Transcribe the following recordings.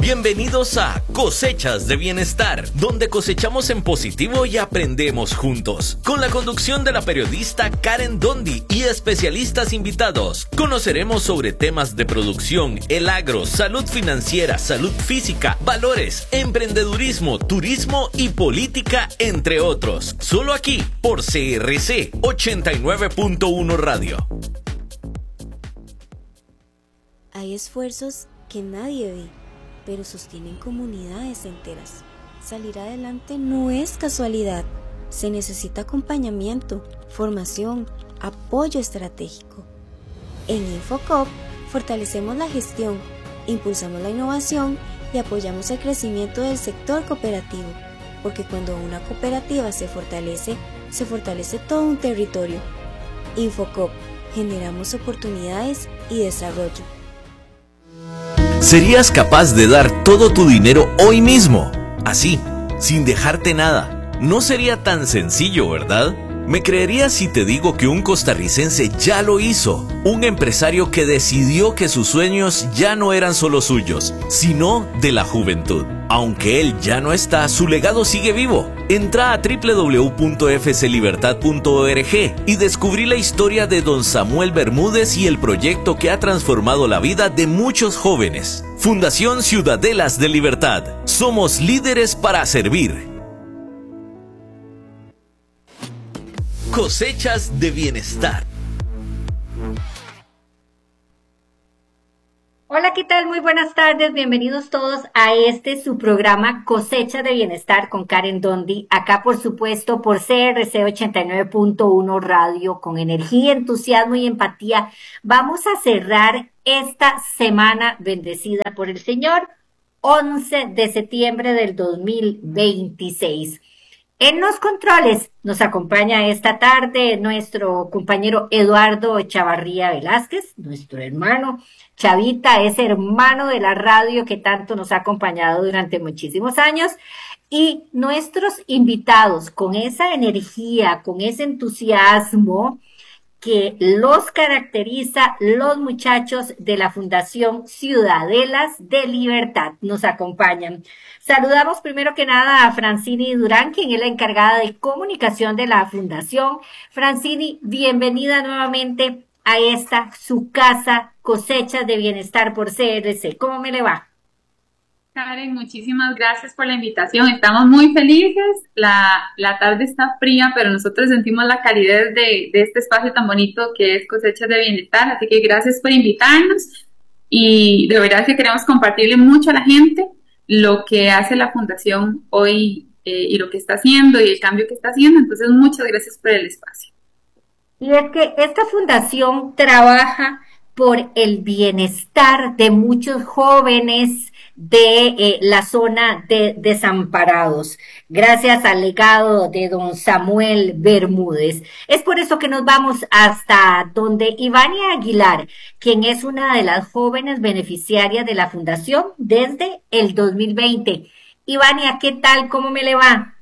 Bienvenidos a Cosechas de Bienestar, donde cosechamos en positivo y aprendemos juntos. Con la conducción de la periodista Karen Dondi y especialistas invitados, conoceremos sobre temas de producción, el agro, salud financiera, salud física, valores, emprendedurismo, turismo y política, entre otros. Solo aquí, por CRC 89.1 Radio. Hay esfuerzos que nadie ve, pero sostienen comunidades enteras. Salir adelante no es casualidad. Se necesita acompañamiento, formación, apoyo estratégico. En Infocop fortalecemos la gestión, impulsamos la innovación y apoyamos el crecimiento del sector cooperativo, porque cuando una cooperativa se fortalece todo un territorio. Infocop, generamos oportunidades y desarrollo. ¿Serías capaz de dar todo tu dinero hoy mismo? Así, sin dejarte nada. No sería tan sencillo, ¿verdad? ¿Me creerías si te digo que un costarricense ya lo hizo? Un empresario que decidió que sus sueños ya no eran solo suyos, sino de la juventud. Aunque él ya no está, su legado sigue vivo. Entra a www.fclibertad.org y descubrí la historia de don Samuel Bermúdez y el proyecto que ha transformado la vida de muchos jóvenes. Fundación Ciudadelas de Libertad. Somos líderes para servir. Cosechas de Bienestar. Hola, ¿qué tal? Muy buenas tardes, bienvenidos todos a su programa Cosecha de Bienestar con Karen Dondi, acá por supuesto por CRC 89.1 Radio, con energía, entusiasmo y empatía. Vamos a cerrar esta semana bendecida por el Señor, 11 de septiembre del 2026. En los controles nos acompaña esta tarde nuestro compañero Eduardo Chavarría Velázquez, nuestro hermano Chavita, ese hermano de la radio que tanto nos ha acompañado durante muchísimos años, y nuestros invitados con esa energía, con ese entusiasmo que los caracteriza, los muchachos de la Fundación Ciudadelas de Libertad nos acompañan. Saludamos primero que nada a Francini Durán, quien es la encargada de comunicación de la Fundación. Francini, bienvenida nuevamente a su casa, Cosechas de Bienestar por CRC. ¿Cómo me le va? Karen, muchísimas gracias por la invitación. Estamos muy felices. La tarde está fría, pero nosotros sentimos la calidez de este espacio tan bonito que es Cosechas de Bienestar. Así que gracias por invitarnos y de verdad que queremos compartirle mucho a la gente lo que hace la Fundación hoy y lo que está haciendo y el cambio que está haciendo. Entonces, muchas gracias por el espacio. Y es que esta fundación trabaja por el bienestar de muchos jóvenes de la zona de desamparados, gracias al legado de don Samuel Bermúdez. Es por eso que nos vamos hasta donde Ivania Aguilar, quien es una de las jóvenes beneficiarias de la fundación desde el 2020. Ivania, ¿qué tal? ¿Cómo me le va?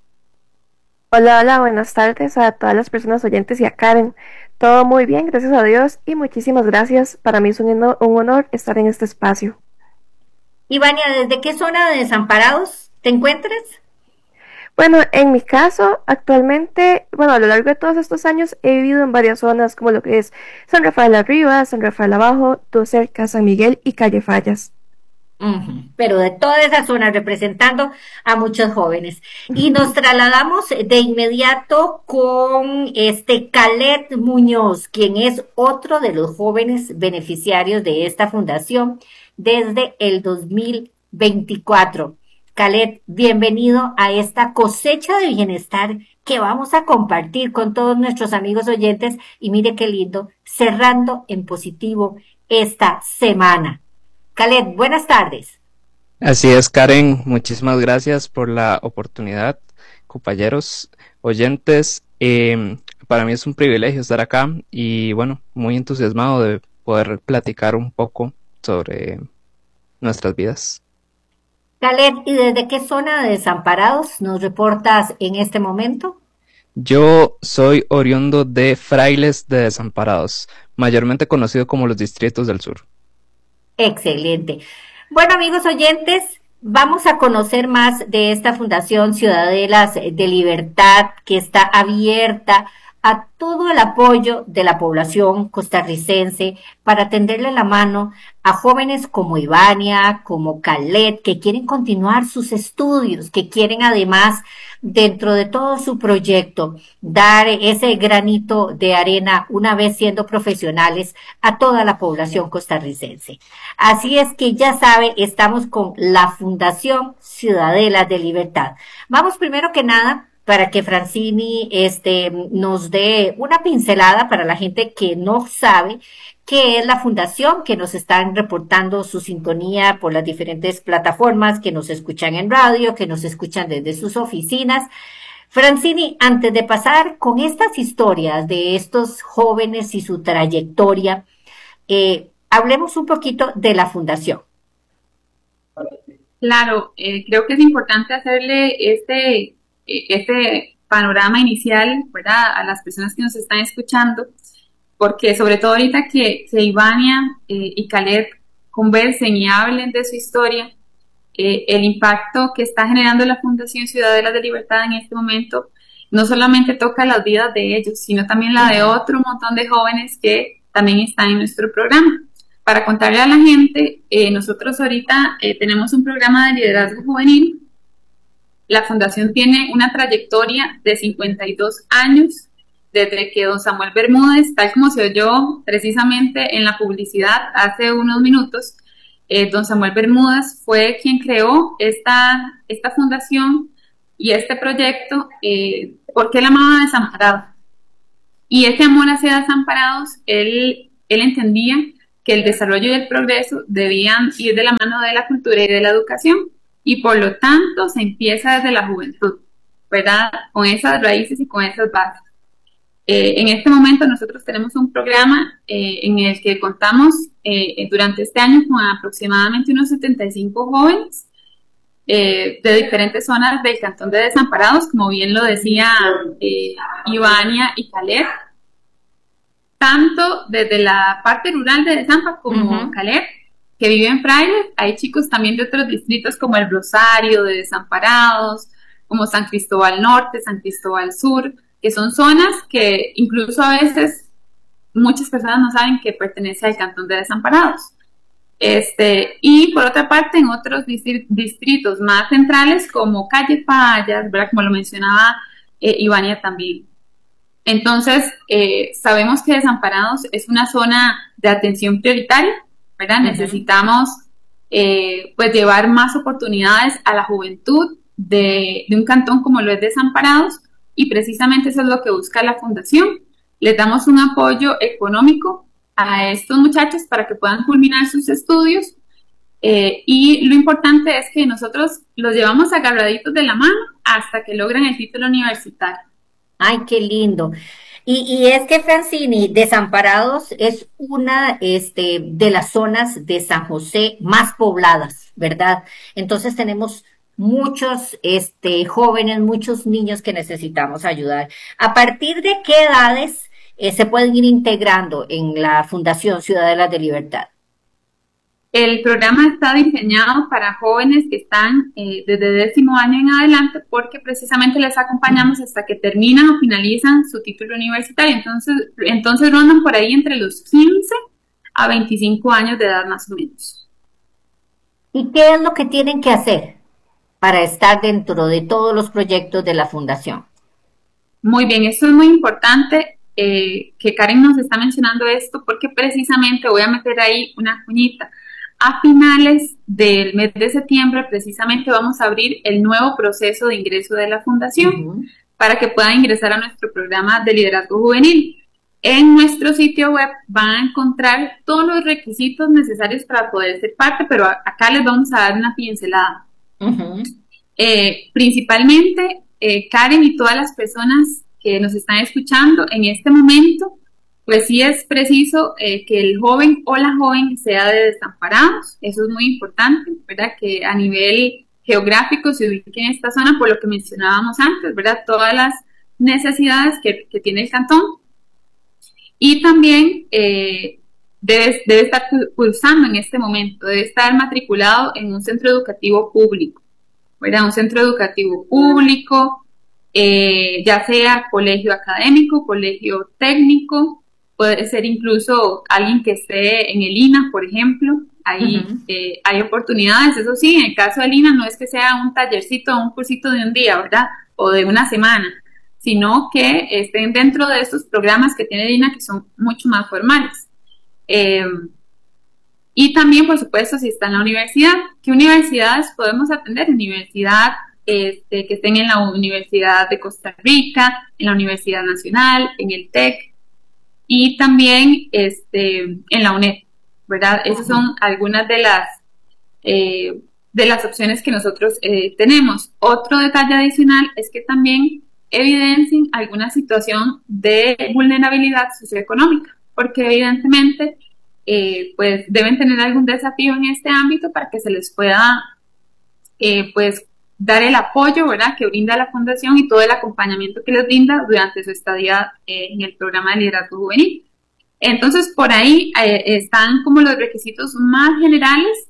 Hola, buenas tardes a todas las personas oyentes y a Karen. Todo muy bien, gracias a Dios y muchísimas gracias. Para mí es un honor estar en este espacio. Ivania, ¿desde qué zona de desamparados te encuentras? Bueno, en mi caso, actualmente, a lo largo de todos estos años he vivido en varias zonas como lo que es San Rafael Arriba, San Rafael Abajo, Cerca, San Miguel y Calle Fallas. Pero de toda esa zona, representando a muchos jóvenes. Y nos trasladamos de inmediato con Khaled Muñoz, quien es otro de los jóvenes beneficiarios de esta fundación desde el 2024. Khaled, bienvenido a esta cosecha de bienestar que vamos a compartir con todos nuestros amigos oyentes. Y mire qué lindo, cerrando en positivo esta semana. Khaled, buenas tardes. Así es, Karen, muchísimas gracias por la oportunidad, compañeros, oyentes. Para mí es un privilegio estar acá y muy entusiasmado de poder platicar un poco sobre nuestras vidas. Khaled, ¿y desde qué zona de desamparados nos reportas en este momento? Yo soy oriundo de Frailes de Desamparados, mayormente conocido como los Distritos del Sur. Excelente. Bueno, amigos oyentes, vamos a conocer más de esta Fundación Ciudadelas de Libertad que está abierta a todo el apoyo de la población costarricense para tenderle la mano a jóvenes como Ivania, como Calet, que quieren continuar sus estudios, que quieren además, dentro de todo su proyecto, dar ese granito de arena una vez siendo profesionales a toda la población costarricense. Así es que ya sabe, estamos con la Fundación Ciudadelas de Libertad. Vamos primero que nada para que Francini nos dé una pincelada para la gente que no sabe qué es la fundación, que nos están reportando su sintonía por las diferentes plataformas, que nos escuchan en radio, que nos escuchan desde sus oficinas. Francini, antes de pasar con estas historias de estos jóvenes y su trayectoria, hablemos un poquito de la fundación. Claro, creo que es importante hacerle este panorama inicial, ¿verdad?, a las personas que nos están escuchando, porque sobre todo ahorita que Ivania y Calet conversen y hablen de su historia, el impacto que está generando la Fundación Ciudadelas de Libertad en este momento no solamente toca las vidas de ellos, sino también la de otro montón de jóvenes que también están en nuestro programa. Para contarle a la gente, nosotros ahorita tenemos un programa de liderazgo juvenil. La Fundación tiene una trayectoria de 52 años, desde que don Samuel Bermúdez, tal como se oyó precisamente en la publicidad hace unos minutos, don Samuel Bermúdez fue quien creó esta fundación y este proyecto porque él amaba a desamparados. Y ese amor hacia desamparados, él entendía que el desarrollo y el progreso debían ir de la mano de la cultura y de la educación. Y por lo tanto se empieza desde la juventud, ¿verdad? Con esas raíces y con esas bases. En este momento nosotros tenemos un programa en el que contamos durante este año con aproximadamente unos 75 jóvenes de diferentes zonas del Cantón de Desamparados, como bien lo decía Ivania y Calet, tanto desde la parte rural de Desampa como Calet, que vive en Fraile. Hay chicos también de otros distritos como el Rosario, de Desamparados, como San Cristóbal Norte, San Cristóbal Sur, que son zonas que incluso a veces muchas personas no saben que pertenece al Cantón de Desamparados. Y por otra parte, en otros distritos más centrales como Calle Payas, ¿verdad?, como lo mencionaba Ivania también. Entonces, sabemos que Desamparados es una zona de atención prioritaria, ¿verdad? Necesitamos pues llevar más oportunidades a la juventud de un cantón como lo es Desamparados, y precisamente eso es lo que busca la Fundación. Les damos un apoyo económico a estos muchachos para que puedan culminar sus estudios, y lo importante es que nosotros los llevamos agarraditos de la mano hasta que logran el título universitario. ¡Ay, qué lindo! Y es que, Francini, Desamparados es una de las zonas de San José más pobladas, ¿verdad? Entonces tenemos muchos jóvenes, muchos niños que necesitamos ayudar. ¿A partir de qué edades se pueden ir integrando en la Fundación Ciudadelas de Libertad? El programa está diseñado para jóvenes que están desde 10º año en adelante, porque precisamente les acompañamos hasta que terminan o finalizan su título universitario. Entonces rondan por ahí entre los 15 a 25 años de edad más o menos. ¿Y qué es lo que tienen que hacer para estar dentro de todos los proyectos de la Fundación? Muy bien, esto es muy importante que Karen nos está mencionando esto, porque precisamente voy a meter ahí una cuñita. A finales del mes de septiembre, precisamente, vamos a abrir el nuevo proceso de ingreso de la Fundación para que puedan ingresar a nuestro programa de liderazgo juvenil. En nuestro sitio web van a encontrar todos los requisitos necesarios para poder ser parte, pero acá les vamos a dar una pincelada. Principalmente, Karen y todas las personas que nos están escuchando en este momento, pues sí es preciso que el joven o la joven sea de Desamparados. Eso es muy importante, ¿verdad? Que a nivel geográfico se ubique en esta zona, por lo que mencionábamos antes, ¿verdad? Todas las necesidades que tiene el cantón. Y también debe estar cursando en este momento, debe estar matriculado en un centro educativo público, ¿verdad? Un centro educativo público, ya sea colegio académico, colegio técnico, puede ser incluso alguien que esté en el INA, por ejemplo. Ahí hay oportunidades, eso sí, en el caso del INA no es que sea un tallercito o un cursito de un día, ¿verdad? O de una semana, sino que estén dentro de estos programas que tiene el INA que son mucho más formales. Y también, por supuesto, si está en la universidad, ¿qué universidades podemos atender? Universidad que estén en la Universidad de Costa Rica, en la Universidad Nacional, en el TEC y también en la UNED, ¿verdad? Esas son algunas de las opciones que nosotros tenemos. Otro detalle adicional es que también evidencien alguna situación de vulnerabilidad socioeconómica, porque evidentemente pues deben tener algún desafío en este ámbito para que se les pueda pues dar el apoyo, ¿verdad?, que brinda la Fundación y todo el acompañamiento que les brinda durante su estadía en el programa de liderazgo juvenil. Entonces, por ahí están como los requisitos más generales.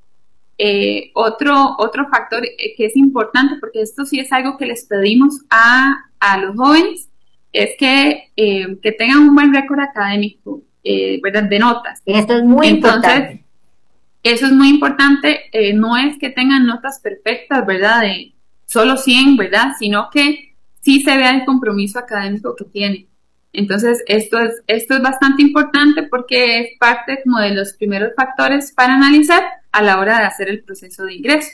Otro factor que es importante, porque esto sí es algo que les pedimos a los jóvenes, es que tengan un buen récord académico, ¿verdad?, de notas. Esto es muy importante. Eso es muy importante, no es que tengan notas perfectas, ¿verdad?, de solo 100, ¿verdad?, sino que sí se vea el compromiso académico que tienen. Entonces, esto es bastante importante porque es parte como de los primeros factores para analizar a la hora de hacer el proceso de ingreso.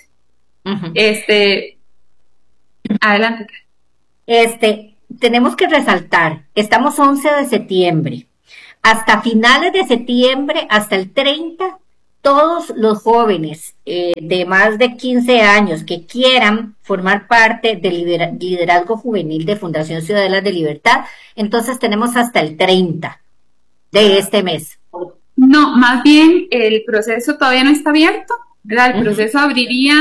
Adelante. Tenemos que resaltar, estamos 11 de septiembre. Hasta finales de septiembre, hasta el 30, todos los jóvenes de más de 15 años que quieran formar parte del liderazgo juvenil de Fundación Ciudadelas de Libertad, entonces tenemos hasta el 30 de este mes. No, más bien el proceso todavía no está abierto, ¿verdad? El proceso abriría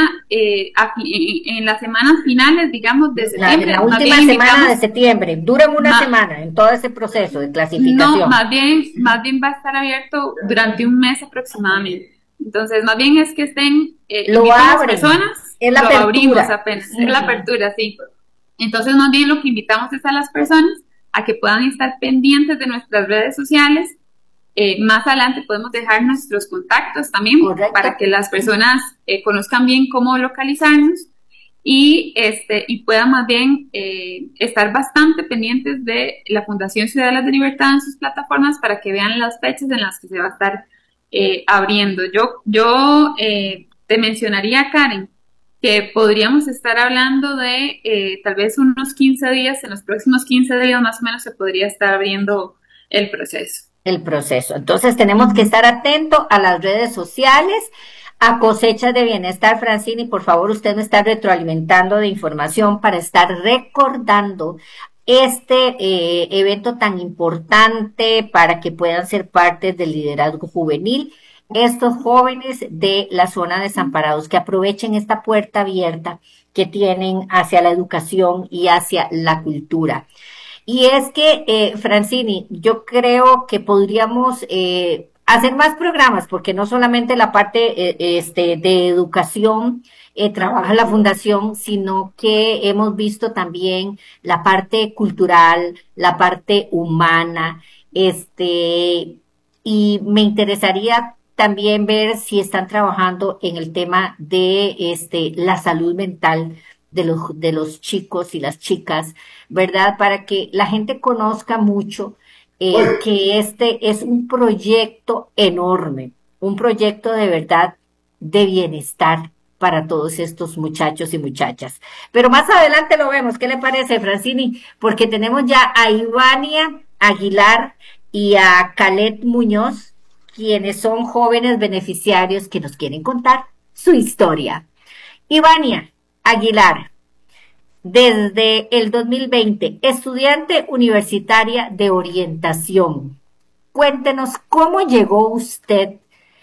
en las semanas finales, digamos, de septiembre. La última semana de septiembre, duran una semana en todo ese proceso de clasificación. No, más bien va a estar abierto durante un mes aproximadamente. Entonces, más bien es que estén lo abren, personas, es la lo apertura. Abrimos apenas, es la apertura, sí. Entonces, más bien lo que invitamos es a las personas a que puedan estar pendientes de nuestras redes sociales. Más adelante podemos dejar nuestros contactos también. Correcto. Para que las personas conozcan bien cómo localizarnos y puedan más bien estar bastante pendientes de la Fundación Ciudadelas de Libertad en sus plataformas para que vean las fechas en las que se va a estar abriendo. Yo te mencionaría, Karen, que podríamos estar hablando de tal vez unos 15 días, en los próximos 15 días más o menos se podría estar abriendo el proceso. Entonces tenemos que estar atentos a las redes sociales, a Cosechas de Bienestar. Francini, por favor, usted me está retroalimentando de información para estar recordando este evento tan importante para que puedan ser parte del liderazgo juvenil. Estos jóvenes de la zona de desamparados que aprovechen esta puerta abierta que tienen hacia la educación y hacia la cultura. Y es que, Francini, yo creo que podríamos hacer más programas, porque no solamente la parte de educación trabaja la Fundación, sino que hemos visto también la parte cultural, la parte humana, y me interesaría también ver si están trabajando en el tema de la salud mental de los chicos y las chicas, ¿verdad? Para que la gente conozca mucho que este es un proyecto enorme, un proyecto de verdad de bienestar para todos estos muchachos y muchachas. Pero más adelante lo vemos. ¿Qué le parece, Francini? Porque tenemos ya a Ivania Aguilar y a Calet Muñoz, quienes son jóvenes beneficiarios que nos quieren contar su historia. Ivania Aguilar, desde el 2020, estudiante universitaria de orientación. Cuéntenos cómo llegó usted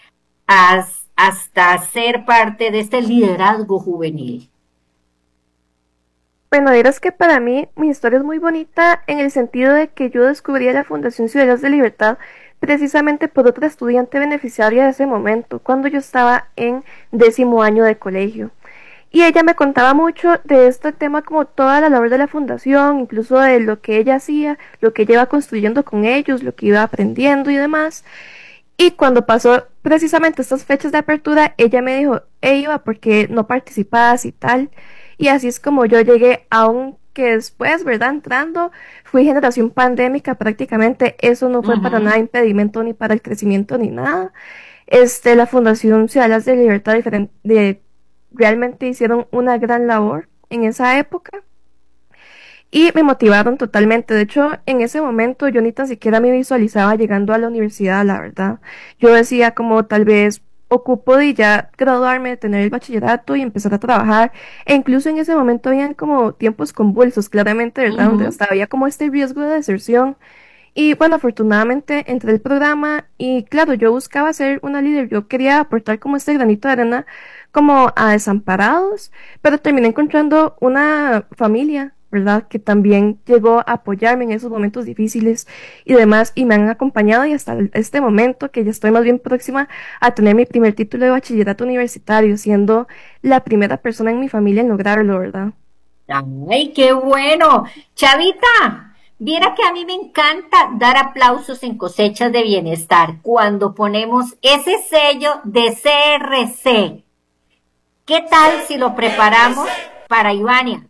hasta ser parte de este liderazgo juvenil. Bueno, dirás que para mí mi historia es muy bonita en el sentido de que yo descubrí la Fundación Ciudadanas de Libertad precisamente por otra estudiante beneficiaria de ese momento, cuando yo estaba en 10º año de colegio. Y ella me contaba mucho de este tema, como toda la labor de la fundación, incluso de lo que ella hacía, lo que ella iba construyendo con ellos, lo que iba aprendiendo y demás. Y cuando pasó precisamente estas fechas de apertura, ella me dijo, Eva, ¿por qué no participas y tal? Y así es como yo llegué, aunque después, ¿verdad? Entrando, fui generación pandémica prácticamente, eso no fue para nada impedimento ni para el crecimiento ni nada. La Fundación Ciudadanas de Libertad realmente hicieron una gran labor en esa época y me motivaron totalmente. De hecho, en ese momento yo ni tan siquiera me visualizaba llegando a la universidad, la verdad. Yo decía como tal vez ocupo de ya graduarme, de tener el bachillerato y empezar a trabajar. E incluso en ese momento habían como tiempos convulsos, claramente, ¿verdad? Donde hasta había como este riesgo de deserción. Y bueno, afortunadamente entré al programa y claro, yo buscaba ser una líder, yo quería aportar como este granito de arena como a desamparados, pero terminé encontrando una familia, ¿verdad? Que también llegó a apoyarme en esos momentos difíciles y demás, y me han acompañado y hasta este momento que ya estoy más bien próxima a tener mi primer título de bachillerato universitario, siendo la primera persona en mi familia en lograrlo, ¿verdad? ¡Ay, qué bueno! Chavita, viera que a mí me encanta dar aplausos en Cosechas de Bienestar cuando ponemos ese sello de CRC. ¿Qué tal si lo preparamos para Ivania?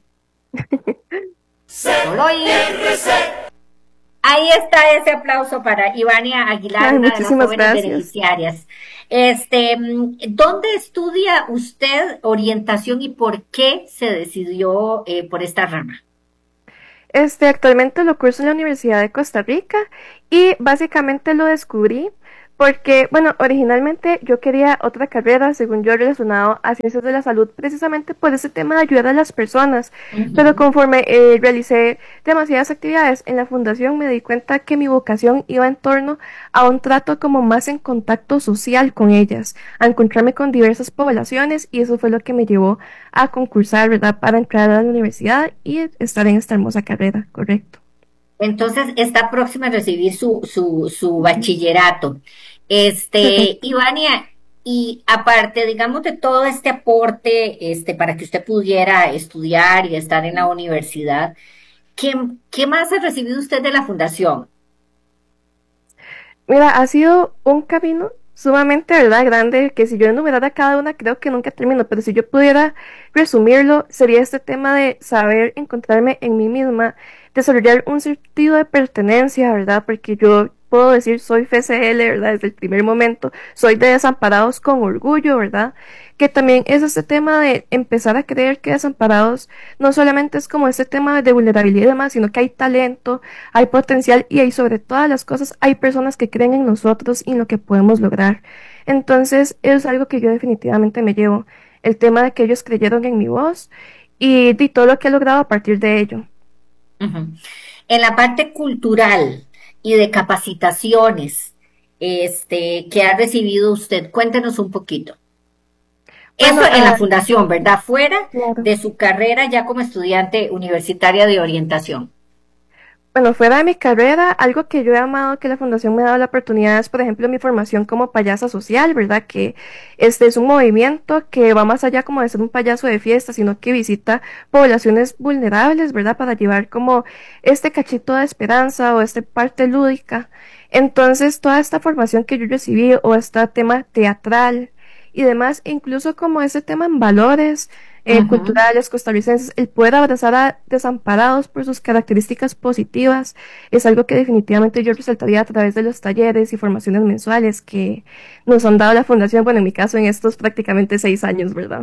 Solo oí. Ahí está ese aplauso para Ivania Aguilar, una de las jóvenes beneficiarias. ¿Dónde estudia usted orientación y por qué se decidió por esta rama? Actualmente lo curso en la Universidad de Costa Rica y básicamente lo descubrí porque, bueno, originalmente yo quería otra carrera, según yo, relacionado a ciencias de la salud, precisamente por ese tema de ayudar a las personas. Pero conforme realicé demasiadas actividades en la fundación, me di cuenta que mi vocación iba en torno a un trato como más en contacto social con ellas, a encontrarme con diversas poblaciones, y eso fue lo que me llevó a concursar, ¿verdad?, para entrar a la universidad y estar en esta hermosa carrera, correcto. Entonces, está próxima a recibir su bachillerato. Ivania, y aparte, digamos, de todo este aporte, para que usted pudiera estudiar y estar en la universidad, ¿qué más ha recibido usted de la fundación? Mira, ha sido un camino sumamente, ¿verdad?, grande, que si yo enumerara cada una, creo que nunca termino, pero si yo pudiera resumirlo, sería este tema de saber encontrarme en mí misma, desarrollar un sentido de pertenencia, ¿verdad?, porque yo puedo decir soy FCL, ¿verdad?, desde el primer momento, soy de Desamparados con orgullo, ¿verdad?, que también es este tema de empezar a creer que Desamparados no solamente es como este tema de vulnerabilidad y demás, sino que hay talento, hay potencial y hay, sobre todas las cosas, hay personas que creen en nosotros y en lo que podemos lograr. Entonces es algo que yo definitivamente me llevo, el tema de que ellos creyeron en mi voz y de todo lo que he logrado a partir de ello. En la parte cultural y de capacitaciones que ha recibido usted, cuéntenos un poquito. Bueno, eso en la fundación, ¿verdad? Fuera de su carrera ya como estudiante universitaria de orientación. Bueno, fuera de mi carrera, algo que yo he amado que la fundación me ha dado la oportunidad es, por ejemplo, mi formación como payasa social, ¿verdad? Que este es un movimiento que va más allá como de ser un payaso de fiesta, sino que visita poblaciones vulnerables, ¿verdad? Para llevar como este cachito de esperanza o esta parte lúdica. Entonces, toda esta formación que yo recibí o este tema teatral y demás, incluso como ese tema en valores culturales costarricenses, el poder abrazar a desamparados por sus características positivas, es algo que definitivamente yo resaltaría a través de los talleres y formaciones mensuales que nos han dado la fundación, bueno, en mi caso en estos prácticamente 6 años, ¿verdad?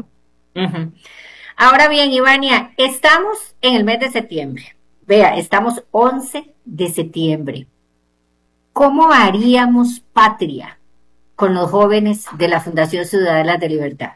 Ahora bien, Ivania, estamos en el mes de septiembre. Vea, estamos 11 de septiembre. ¿Cómo haríamos patria con los jóvenes de la Fundación Ciudadanas de Libertad?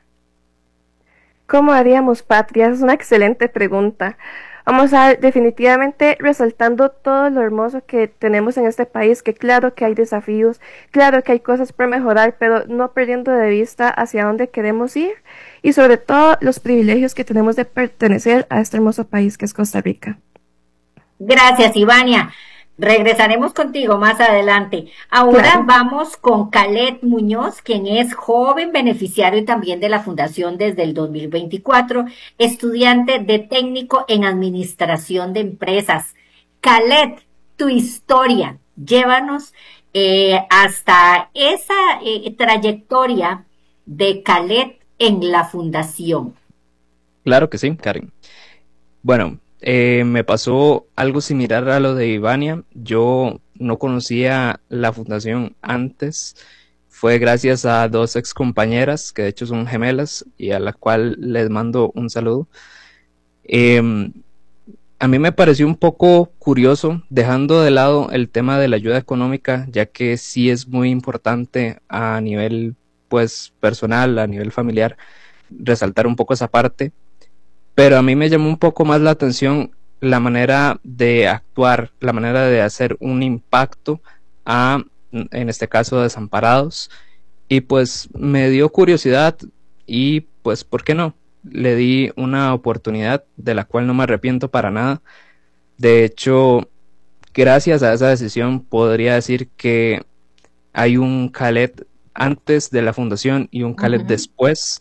¿Cómo haríamos patria? Es una excelente pregunta. Vamos a definitivamente resaltando todo lo hermoso que tenemos en este país, que claro que hay desafíos, claro que hay cosas por mejorar, pero no perdiendo de vista hacia dónde queremos ir y sobre todo los privilegios que tenemos de pertenecer a este hermoso país que es Costa Rica. Gracias, Ivania. Regresaremos contigo más adelante. Ahora Claro. vamos con Calet Muñoz, quien es joven beneficiario también de la Fundación desde el 2024, estudiante de técnico en administración de empresas. Calet, tu historia, llévanos hasta esa trayectoria de Calet en la Fundación. Claro que sí, Karen. Bueno, me pasó algo similar a lo de Ivania. Yo no conocía la fundación antes. Fue gracias a dos ex compañeras que de hecho son gemelas y a la cual les mando un saludo. Em, a mí me pareció un poco curioso, dejando de lado el tema de la ayuda económica, ya que sí es muy importante a nivel, pues, personal, a nivel familiar, resaltar un poco esa parte. Pero a mí me llamó un poco más la atención la manera de actuar, la manera de hacer un impacto a, en este caso, desamparados. Y pues me dio curiosidad y pues, ¿por qué no? Le di una oportunidad de la cual no me arrepiento para nada. De hecho, gracias a esa decisión podría decir que hay un Khaled antes de la fundación y un Khaled Ujú. después.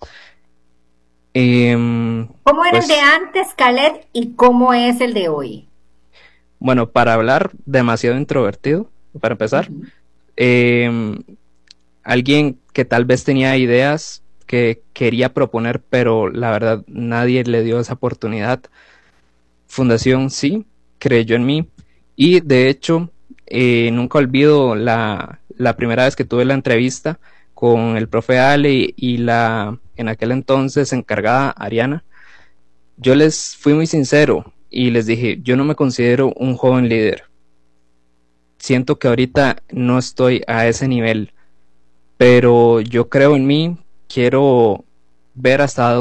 Em, ¿Cómo era el de pues antes, Calet, y cómo es el de hoy? bueno, para hablar, demasiado introvertido, para empezar. Ujú. Em, Alguien que tal vez tenía ideas que quería proponer, pero la verdad nadie le dio esa oportunidad. Fundación sí, creyó en mí y de hecho nunca olvido la primera vez que tuve la entrevista con el profe Ale y la en aquel entonces encargada Ariana. Yo les fui muy sincero y les dije, yo no me considero un joven líder. Siento que ahorita no estoy a ese nivel, pero yo creo en mí, quiero ver hasta